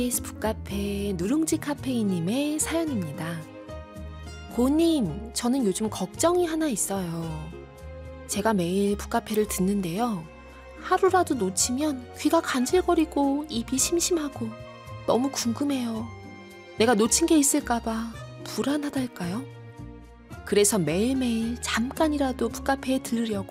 KBS 북카페 누룽지 카페이님의 사연입니다. 고님, 저는 요즘 걱정이 하나 있어요. 제가 매일 북카페를 듣는데요. 하루라도 놓치면 귀가 간질거리고 입이 심심하고 너무 궁금해요. 내가 놓친 게 있을까봐 불안하달까요? 그래서 매일매일 잠깐이라도 북카페에 들으려고